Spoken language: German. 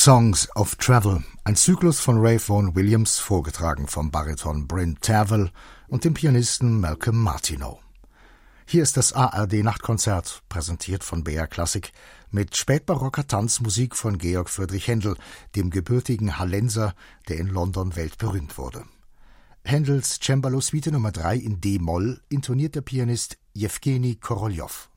Songs of Travel, ein Zyklus von Ray Vaughan Williams, vorgetragen vom Bariton Bryn Tervel und dem Pianisten Malcolm Martineau. Hier ist das ARD-Nachtkonzert, präsentiert von BR Klassik, mit spätbarocker Tanzmusik von Georg Friedrich Händel, dem gebürtigen Hallenser, der in London weltberühmt wurde. Händels Cembalo-Suite Nummer 3 in D-Moll intoniert der Pianist Jewgeni Koroljow.